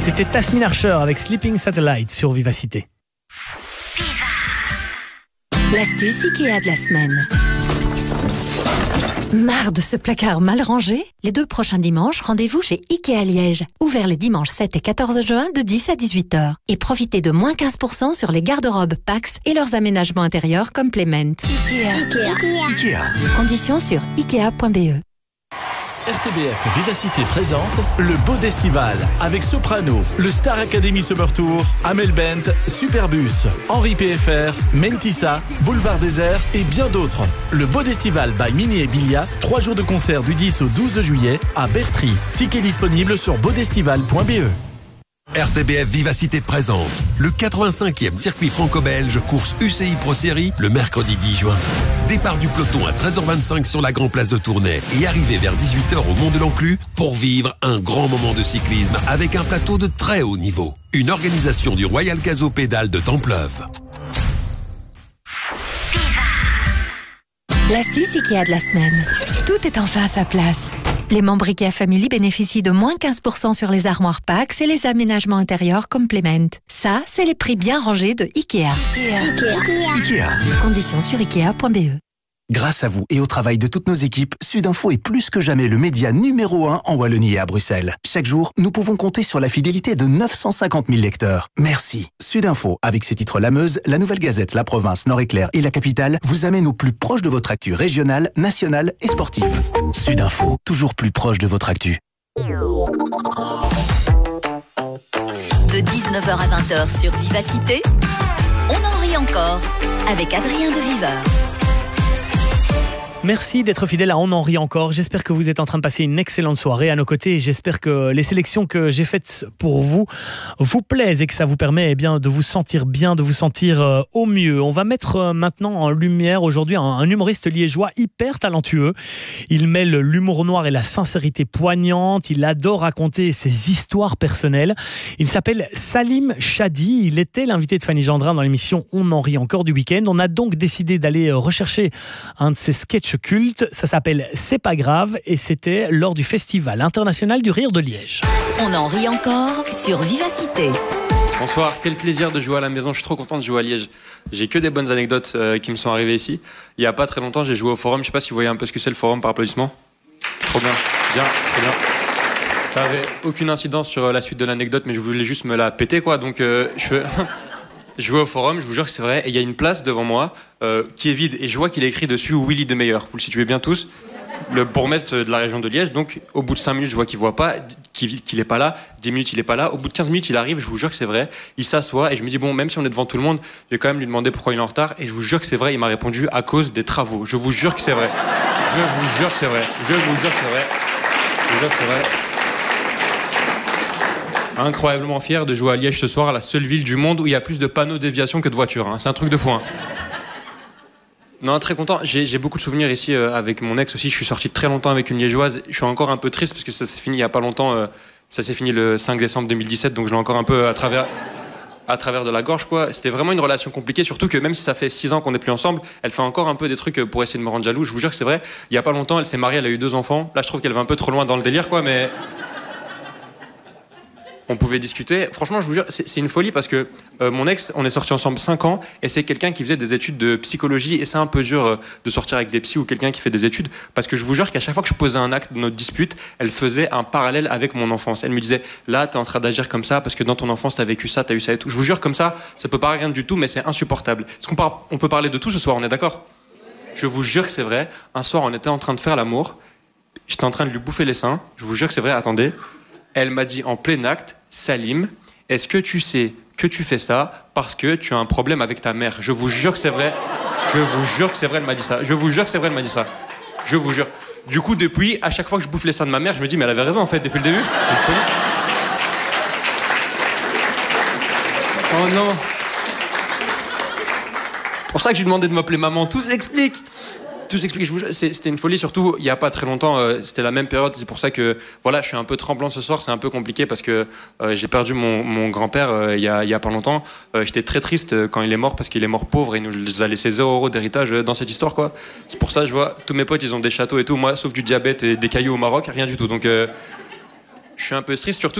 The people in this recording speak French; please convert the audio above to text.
C'était Tasmin Archer avec Sleeping Satellite sur Vivacité. L'astuce Ikea de la semaine. Marre de ce placard mal rangé? Les 2 prochains dimanches, rendez-vous chez Ikea Liège. Ouvert les dimanches 7 et 14 juin de 10 à 18h. Et profitez de moins 15% sur les garde-robes Pax et leurs aménagements intérieurs Complement. Ikea. Conditions sur ikea.be. RTBF Vivacité présente le Bodestival avec Soprano, le Star Academy Summer Tour, Amel Bent, Superbus, Henri PFR, Mentissa, Boulevard Désert et bien d'autres. Le Bodestival by Mini et Bilia, 3 jours de concert du 10 au 12 juillet à Bertry. Tickets disponibles sur bodestival.be. RTBF Vivacité présente le 85e circuit franco-belge course UCI Pro Series le mercredi 10 juin. Départ du peloton à 13h25 sur la Grand Place de Tournai et arrivée vers 18h au Mont de l'Enclus pour vivre un grand moment de cyclisme avec un plateau de très haut niveau. Une organisation du Royal Caso Pédale de Templeuve. L'astuce Ikea de la semaine. Tout est enfin à sa place. Les membres Ikea Family bénéficient de moins 15% sur les armoires Pax et les aménagements intérieurs Complement. Ça, c'est les prix bien rangés de Ikea. Ikea. Conditions sur ikea.be. Grâce à vous et au travail de toutes nos équipes, Sudinfo est plus que jamais le média numéro 1 en Wallonie et à Bruxelles. Chaque jour, nous pouvons compter sur la fidélité de 950 000 lecteurs. Merci. Sudinfo, avec ses titres La Meuse, La Nouvelle Gazette, La Province, Nord-Éclair et La Capitale, vous amène au plus proche de votre actu régionale, nationale et sportive. Sudinfo, toujours plus proche de votre actu. De 19h à 20h sur Vivacité, on en rit encore avec Adrien de Viveur. Merci d'être fidèle à On en rit encore. J'espère que vous êtes en train de passer une excellente soirée à nos côtés. J'espère que les sélections que j'ai faites pour vous vous plaisent et que ça vous permet de vous sentir bien, de vous sentir au mieux. On va mettre maintenant en lumière aujourd'hui un humoriste liégeois hyper talentueux. Il mêle l'humour noir et la sincérité poignante. Il adore raconter ses histoires personnelles. Il s'appelle Salim Chadi. Il était l'invité de Fanny Gendrin dans l'émission On en rit encore du week-end. On a donc décidé d'aller rechercher un de ses sketchs culte, ça s'appelle C'est pas grave et c'était lors du Festival international du rire de Liège. On en rit encore sur Vivacité. Bonsoir, quel plaisir de jouer à la maison, je suis trop content de jouer à Liège. J'ai que des bonnes anecdotes qui me sont arrivées ici. Il n'y a pas très longtemps, j'ai joué au forum, je sais pas si vous voyez un peu ce que c'est le forum par applaudissement. Trop bien, très bien. Ça avait aucune incidence sur la suite de l'anecdote, mais je voulais juste me la péter quoi, donc je vais au forum, je vous jure que c'est vrai, et il y a une place devant moi qui est vide, et je vois qu'il est écrit dessus Willy de Meyer. Vous le situez bien tous, le bourgmestre de la région de Liège. Donc au bout de 5 minutes, je vois qu'il voit pas, qu'il est pas là, 10 minutes il est pas là, au bout de 15 minutes il arrive, je vous jure que c'est vrai, il s'assoit, et je me dis bon, même si on est devant tout le monde, je vais quand même lui demander pourquoi il est en retard, et je vous jure que c'est vrai, il m'a répondu à cause des travaux. Je vous jure que c'est vrai. Je vous jure que c'est vrai. Je vous jure que c'est vrai. Je vous jure que c'est vrai. Incroyablement fier de jouer à Liège ce soir, la seule ville du monde où il y a plus de panneaux déviation que de voitures. Hein. C'est un truc de fou. Hein. Non, très content. J'ai beaucoup de souvenirs ici avec mon ex aussi. Je suis sorti très longtemps avec une liégeoise. Je suis encore un peu triste parce que ça s'est fini il n'y a pas longtemps. Ça s'est fini le 5 décembre 2017, donc je l'ai encore un peu à travers de la gorge, quoi. C'était vraiment une relation compliquée, surtout que même si ça fait 6 ans qu'on n'est plus ensemble, elle fait encore un peu des trucs pour essayer de me rendre jaloux. Je vous jure que c'est vrai. Il n'y a pas longtemps, elle s'est mariée, elle a eu 2 enfants. Là, je trouve qu'elle va un peu trop loin dans le délire, quoi, mais... On pouvait discuter. Franchement, je vous jure, c'est une folie parce que mon ex, on est sortis ensemble 5 ans et c'est quelqu'un qui faisait des études de psychologie et c'est un peu dur de sortir avec des psys ou quelqu'un qui fait des études parce que je vous jure qu'à chaque fois que je posais un acte de notre dispute, elle faisait un parallèle avec mon enfance. Elle me disait, là, t'es en train d'agir comme ça parce que dans ton enfance, t'as vécu ça, t'as eu ça et tout. Je vous jure, comme ça peut pas rien du tout, mais c'est insupportable. Est-ce on peut parler de tout ce soir, on est d'accord? Je vous jure que c'est vrai. Un soir, on était en train de faire l'amour. J'étais en train de lui bouffer les seins. Je vous jure que c'est vrai, attendez. Elle m'a dit en plein acte, Salim, est-ce que tu sais que tu fais ça parce que tu as un problème avec ta mère? Je vous jure que c'est vrai. Je vous jure que c'est vrai, elle m'a dit ça. Je vous jure que c'est vrai, elle m'a dit ça. Je vous jure. Du coup, depuis, à chaque fois que je bouffe les seins de ma mère, je me dis, mais elle avait raison en fait depuis le début. C'est une folie. Oh non. C'est pour ça que je lui demandais de m'appeler maman. Tout s'explique. Tout s'explique, c'était une folie, surtout il n'y a pas très longtemps, c'était la même période, c'est pour ça que voilà, je suis un peu tremblant ce soir, c'est un peu compliqué parce que j'ai perdu mon grand-père il y a pas longtemps. J'étais très triste quand il est mort parce qu'il est mort pauvre et il nous a laissé 0 € d'héritage dans cette histoire, quoi. C'est pour ça, je vois, tous mes potes ils ont des châteaux et tout, moi sauf du diabète et des cailloux au Maroc, rien du tout, donc je suis un peu triste, surtout